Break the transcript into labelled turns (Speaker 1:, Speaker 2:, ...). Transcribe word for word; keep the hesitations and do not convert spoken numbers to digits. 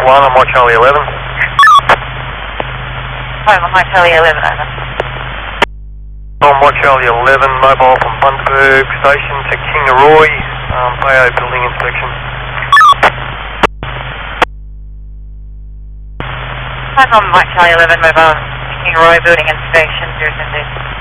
Speaker 1: one on Mike Charlie eleven.
Speaker 2: Hi, on Mike Charlie eleven, over.
Speaker 1: On Mike Charlie eleven, mobile from Bundaberg Station to Kingaroy, um, P O building inspection.
Speaker 2: Hi, on Mike Charlie eleven, mobile Kingaroy building inspection, zero seven eight.